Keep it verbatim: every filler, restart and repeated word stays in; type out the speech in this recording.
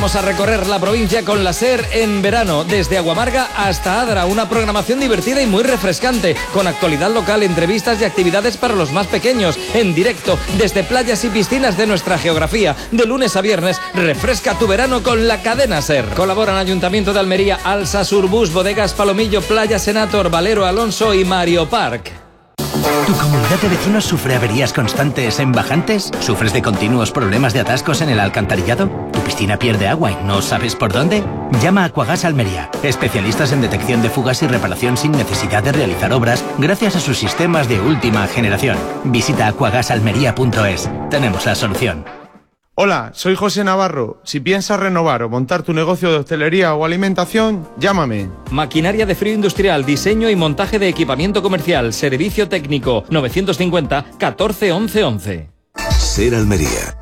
Volvemos a recorrer la provincia con la SER en verano, desde Aguamarga hasta Adra, una programación divertida y muy refrescante, con actualidad local, entrevistas y actividades para los más pequeños, en directo, desde playas y piscinas de nuestra geografía. De lunes a viernes, refresca tu verano con la cadena SER. Colaboran Ayuntamiento de Almería, Alsa, Surbus, Bodegas Palomillo, Playa Senator, Valero Alonso y Mario Park. ¿Tu comunidad de vecinos sufre averías constantes en bajantes? ¿Sufres de continuos problemas de atascos en el alcantarillado? ¿Tu piscina pierde agua y no sabes por dónde? Llama a Aquagas Almería, especialistas en detección de fugas y reparación sin necesidad de realizar obras gracias a sus sistemas de última generación. Visita aquagasalmería punto es. Tenemos la solución. Hola, soy José Navarro. Si piensas renovar o montar tu negocio de hostelería o alimentación, llámame. Maquinaria de frío industrial, diseño y montaje de equipamiento comercial, servicio técnico, novecientos cincuenta catorce once once. SER Almería.